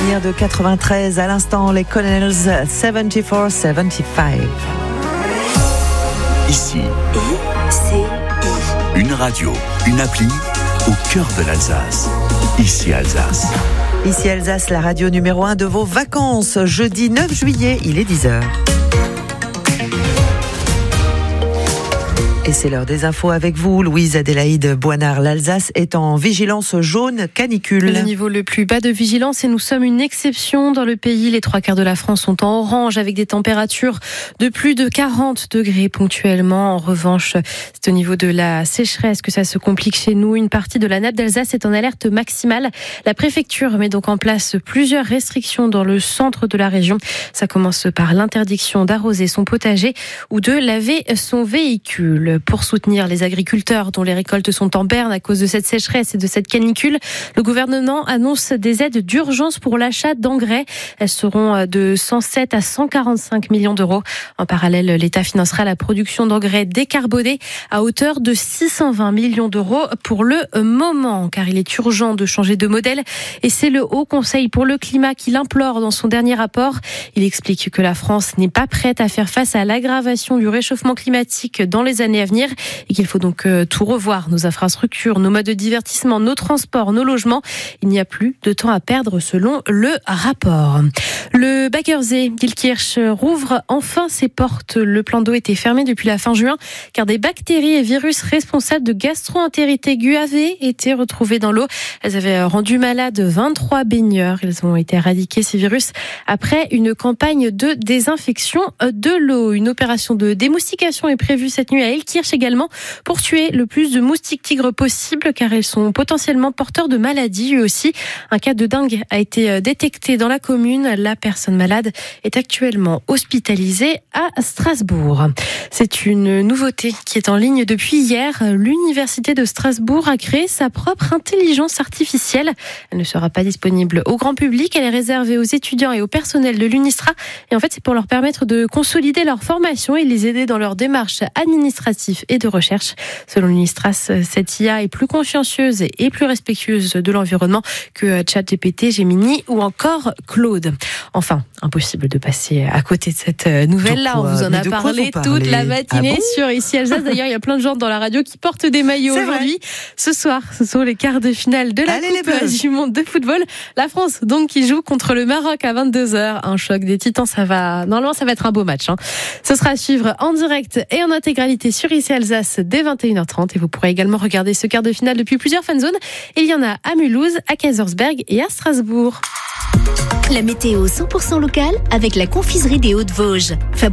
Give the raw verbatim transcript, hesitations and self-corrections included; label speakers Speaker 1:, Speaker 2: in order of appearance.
Speaker 1: souvenir de quatre-vingt-treize à l'instant, les Colonels soixante-quatre soixante-quinze.
Speaker 2: Ici,
Speaker 3: I C I.
Speaker 2: Une radio, une appli au cœur de l'Alsace. Ici Alsace.
Speaker 1: Ici Alsace, la radio numéro un de vos vacances. Jeudi neuf juillet, il est dix heures. Et c'est l'heure des infos avec vous, Louise Adélaïde Boinard. L'Alsace est en vigilance jaune canicule.
Speaker 4: Le niveau le plus bas de vigilance et nous sommes une exception dans le pays. Les trois quarts de la France sont en orange avec des températures de plus de quarante degrés ponctuellement. En revanche, c'est au niveau de la sécheresse que ça se complique chez nous. Une partie de la nappe d'Alsace est en alerte maximale. La préfecture met donc en place plusieurs restrictions dans le centre de la région. Ça commence par l'interdiction d'arroser son potager ou de laver son véhicule. Pour soutenir les agriculteurs dont les récoltes sont en berne à cause de cette sécheresse et de cette canicule, le gouvernement annonce des aides d'urgence pour l'achat d'engrais. Elles seront de cent sept à cent quarante-cinq millions d'euros. En parallèle, l'État financera la production d'engrais décarbonés à hauteur de six cent vingt millions d'euros pour le moment, car il est urgent de changer de modèle. Et c'est le Haut Conseil pour le climat qui l'implore dans son dernier rapport. Il explique que la France n'est pas prête à faire face à l'aggravation du réchauffement climatique dans les années à venir et qu'il faut donc tout revoir, nos infrastructures, nos modes de divertissement, nos transports, nos logements. Il n'y a plus de temps à perdre selon le rapport. Le Baggersee Gilkirch rouvre enfin ses portes. Le plan d'eau était fermé depuis la fin juin car des bactéries et virus responsables de gastro-entérite aiguë avaient été retrouvés dans l'eau. Elles avaient rendu malades vingt-trois baigneurs. Ils ont été éradiqués, ces virus, après une campagne de désinfection de l'eau. Une opération de démoustication est prévue cette nuit à Elkirch également pour tuer le plus de moustiques tigres possible car ils sont potentiellement porteurs de maladies eux aussi. Un cas de dengue a été détecté dans la commune. La personne malade est actuellement hospitalisée à Strasbourg. C'est une nouveauté qui est en ligne depuis hier. L'université de Strasbourg a créé sa propre intelligence artificielle. Elle ne sera pas disponible au grand public. Elle est réservée aux étudiants et au personnel de l'UNISTRA. Et en fait, c'est pour leur permettre de consolider leur formation et les aider dans leur démarche administrative et de recherche. Selon l'UNISTRAS, cette I A est plus consciencieuse et plus respectueuse de l'environnement que ChatGPT, Gemini ou encore Claude. Enfin, impossible de passer à côté de cette nouvelle-là. On vous en a parlé toute la matinée ah bon sur Ici Alsace. D'ailleurs, il y a plein de gens dans la radio qui portent des maillots C'est aujourd'hui. Vrai. Ce soir, ce sont les quarts de finale de la Allez, Coupe du monde de football. La France, donc, qui joue contre le Maroc à vingt-deux heures. Un choc des titans, ça va, normalement, ça va être un beau match, hein. Ce sera à suivre en direct et en intégralité sur Ici Alsace dès vingt et une heures trente et vous pourrez également regarder ce quart de finale depuis plusieurs fanzones. Il y en a à Mulhouse, à Kaysersberg et à Strasbourg.
Speaker 3: La météo cent pour cent locale avec la confiserie des Hauts-de-Vosges. Fabrique